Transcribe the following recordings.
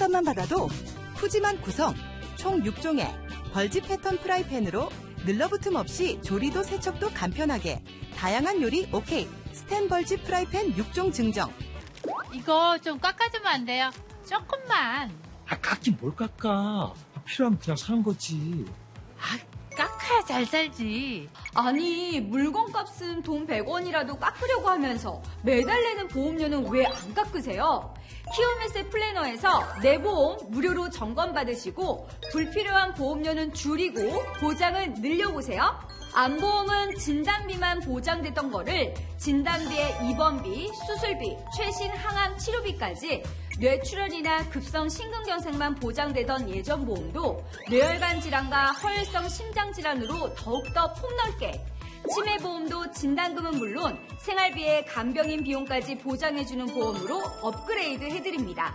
상담만 받아도 푸짐한 구성, 총 6종의 벌지 패턴 프라이팬으로 늘러붙음 없이 조리도 세척도 간편하게 다양한 요리 오케이 스텐 벌지 프라이팬 6종 증정. 이거 좀 깎아주면 안 돼요? 조금만. 깎긴 뭘 깎아. 필요하면 그냥 사는 거지. 깎아야 잘 살지. 아니, 물건값은 돈 100원이라도 깎으려고 하면서 매달 내는 보험료는 왜 안 깎으세요? 키움에셋 플래너에서 내보험 무료로 점검받으시고 불필요한 보험료는 줄이고 보장은 늘려보세요. 안보험은 진단비만 보장됐던 거를 진단비의 입원비, 수술비, 최신 항암 치료비까지 뇌출혈이나 급성 심근경색만 보장되던 예전 보험도 뇌혈관 질환과 허혈성 심장 질환으로 더욱더 폭넓게 치매보험도 진단금은 물론 생활비에 간병인 비용까지 보장해주는 보험으로 업그레이드 해드립니다.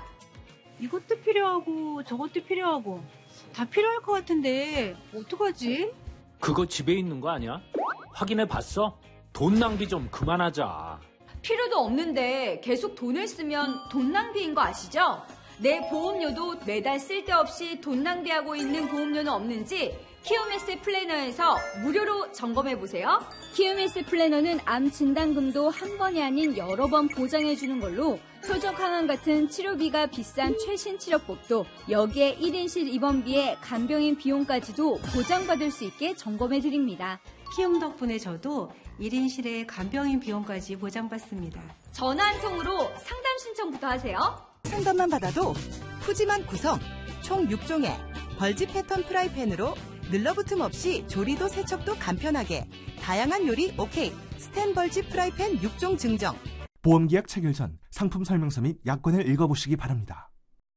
이것도 필요하고 저것도 필요하고 다 필요할 것 같은데 어떡하지? 그거 집에 있는 거 아니야? 확인해 봤어? 돈 낭비 좀 그만하자. 필요도 없는데 계속 돈을 쓰면 돈 낭비인 거 아시죠? 내 보험료도 매달 쓸데없이 돈 낭비하고 있는 보험료는 없는지 키움에셋 플래너에서 무료로 점검해보세요. 키움에셋 플래너는 암 진단금도 한 번이 아닌 여러 번 보장해주는 걸로 표적 항암 같은 치료비가 비싼 최신 치료법도 여기에 1인실 입원비에 간병인 비용까지도 보장받을 수 있게 점검해드립니다. 키움 덕분에 저도 1인실에 간병인 비용까지 보장받습니다. 전화 한 통으로 상담 신청부터 하세요. 상담만 받아도 푸짐한 구성, 총 6종의 벌지 패턴 프라이팬으로 늘러붙음 없이 조리도 세척도 간편하게 다양한 요리 오케이 스텐 벌지 프라이팬 6종 증정. 보험계약 체결 전 상품 설명서 및 약관을 읽어보시기 바랍니다.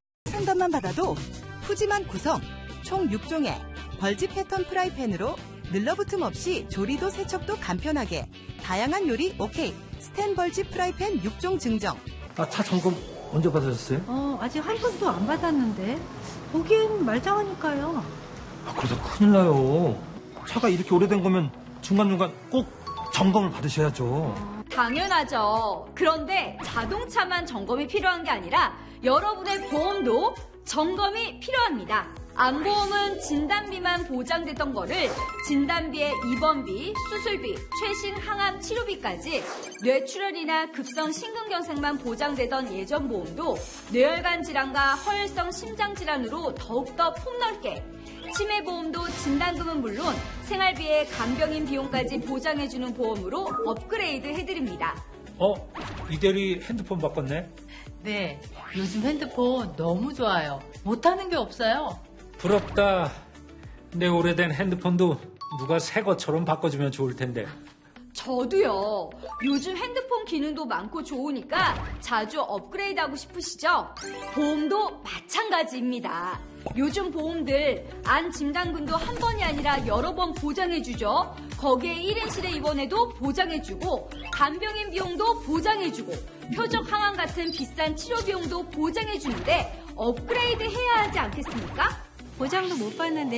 상담만 받아도 푸짐한 구성, 총 6종의 벌지 패턴 프라이팬으로 늘러붙음 없이 조리도 세척도 간편하게 다양한 요리 오케이 스텐 벌지 프라이팬 6종 증정. 차 점검 언제 받으셨어요? 아직 한 번도 안 받았는데 보기엔 말짱하니까요. 그러다 큰일 나요. 차가 이렇게 오래된 거면 중간중간 꼭 점검을 받으셔야죠. 당연하죠. 그런데 자동차만 점검이 필요한 게 아니라 여러분의 보험도 점검이 필요합니다. 안보험은 진단비만 보장됐던 거를 진단비의 입원비, 수술비, 최신 항암 치료비까지 뇌출혈이나 급성 심근경색만 보장되던 예전 보험도 뇌혈관 질환과 허혈성 심장 질환으로 더욱더 폭넓게 치매보험도 진단금은 물론 생활비에 간병인 비용까지 보장해주는 보험으로 업그레이드 해드립니다. 이 대리 핸드폰 바꿨네? 네, 요즘 핸드폰 너무 좋아요. 못하는 게 없어요. 부럽다. 내 오래된 핸드폰도 누가 새 것처럼 바꿔주면 좋을 텐데. 저도요. 요즘 핸드폰 기능도 많고 좋으니까 자주 업그레이드하고 싶으시죠? 보험도 마찬가지입니다. 요즘 보험들 안 진단금도 한 번이 아니라 여러 번 보장해주죠. 거기에 1인실에 입원해도 보장해주고 간병인 비용도 보장해주고 표적 항암 같은 비싼 치료 비용도 보장해주는데 업그레이드 해야 하지 않겠습니까? 보장도 못 받는데